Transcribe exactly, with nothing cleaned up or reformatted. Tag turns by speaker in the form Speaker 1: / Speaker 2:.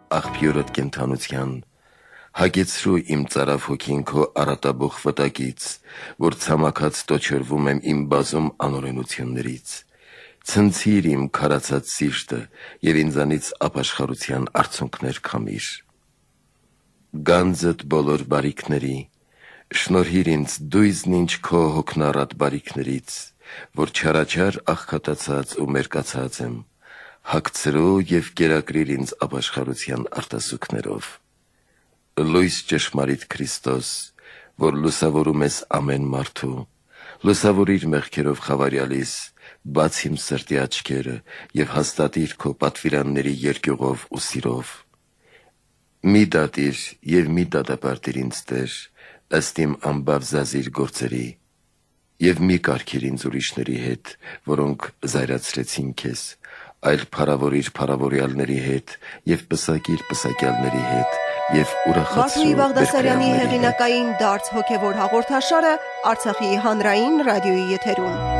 Speaker 1: աղբյուրդ կենթանության, հագեցրու իմ ծարավ հոգին քո արատաբող վտակից, որ ցամաքած տոչորվում եմ իմ բազում անօրենություններից, ցնցիր իմ քարացած սիրտը և ինձանից ապաշխարության արցունքներ քամիր։ Գանձդ բոլոր բարիքների, շնորհիր ինձ դույզն ինչ քո հոգնառատ բարիքներից, որ չարաչար աղքատացած ու մերկացած եմ, հագցրու և կերակրիր ինձ ապաշխարության արտասուքներով։ Լույս ճշմարիտ Քրիստոս, որ լուսավորում ես ամեն մարդու, լուսավորիր մեղքերով խավարյալիս, բաց իմ սրտի աչքերը և հաստատիր քո պատվիրանների երկյուղով ու սիրով։ Մի դատիր և մի դատապարտիր ինձ, Տեր, ըստ իմ անբավ զազիր գործերի, և մի կարգիր ինձ ուրիշների հետ, որոնք զայրացրեցին քեզ, այլ փառավորիր փառավորյալների հետ և պսակիր պսակյալների հետ և ուրախացրու
Speaker 2: Վարդուհի Բաղդասարյանի հեղինակային «Դարձ հոգևոր» հաղորդաշարը Արցախի հանրային ռադիոյի եթերում։